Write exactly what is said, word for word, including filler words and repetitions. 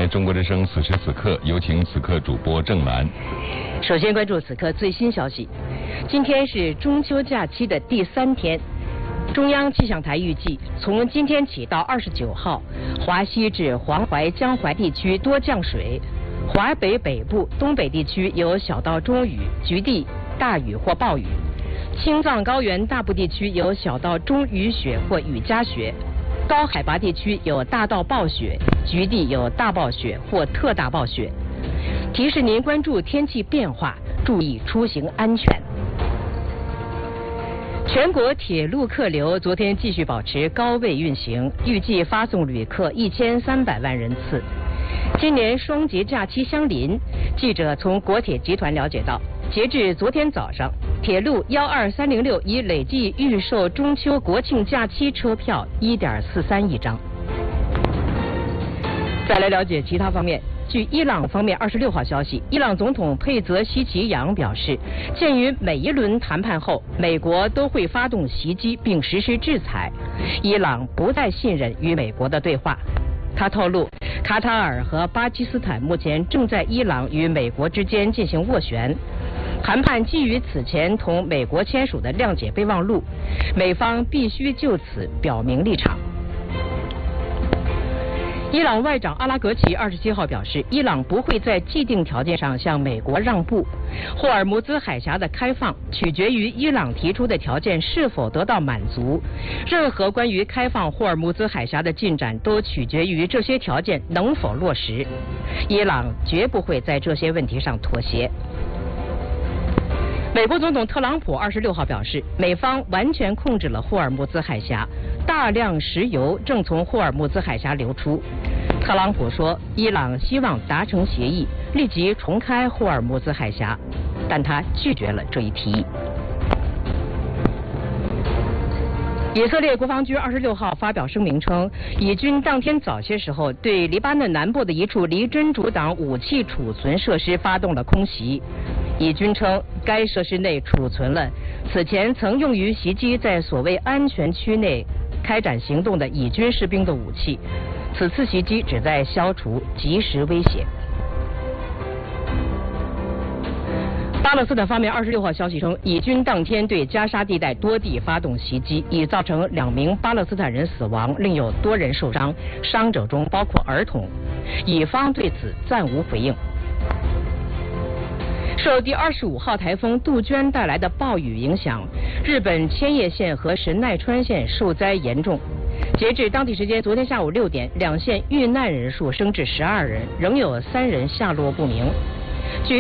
台中国之声此时此刻，有请此刻主播郑兰。 首先关注此刻最新消息，今天是中秋假期的第三天。中央气象台预计，从今天起到二十九号，华西至黄淮、江淮地区多降水，华北北部、东北地区有小到中雨，局地大雨或暴雨；青藏高原大部地区有小到中雨雪或雨夹雪；高海拔地区有大到暴雪，局地有大暴雪或特大暴雪。提示您关注天气变化，注意出行安全。全国铁路客流昨天继续保持高位运行，预计发送旅客一千三百万人次。今年双节假期相邻，记者从国铁集团了解到，截至昨天早上，铁路幺二三零六已累计预售中秋国庆假期车票一点四三亿张。再来了解其他方面。据伊朗方面二十六号消息，伊朗总统佩泽希奇扬表示，鉴于每一轮谈判后，美国都会发动袭击并实施制裁，伊朗不再信任与美国的对话。他透露，卡塔尔和巴基斯坦目前正在伊朗与美国之间进行斡旋，谈判基于此前同美国签署的谅解备忘录，美方必须就此表明立场。伊朗外长阿拉格齐二十七号表示，伊朗不会在既定条件上向美国让步。霍尔木兹海峡的开放取决于伊朗提出的条件是否得到满足。任何关于开放霍尔木兹海峡的进展都取决于这些条件能否落实。伊朗绝不会在这些问题上妥协。美国总统特朗普二十六号表示，美方完全控制了霍尔木兹海峡，大量石油正从霍尔木兹海峡流出。特朗普说，伊朗希望达成协议，立即重开霍尔木兹海峡，但他拒绝了这一提议。以色列国防军二十六号发表声明称，以军当天早些时候对黎巴嫩南部的一处离真主党武器储存设施发动了空袭。以军称，该设施内储存了此前曾用于袭击在所谓安全区内开展行动的以军士兵的武器。此次袭击旨在消除即时威胁。巴勒斯坦方面二十六号消息称，以军当天对加沙地带多地发动袭击，已造成两名巴勒斯坦人死亡，另有多人受伤，伤者中包括儿童。以方对此暂无回应。受第二十五号台风杜鹃带来的暴雨影响，日本千叶县和神奈川县受灾严重。截至当地时间昨天下午六点，两县遇难人数升至十二人，仍有三人下落不明。据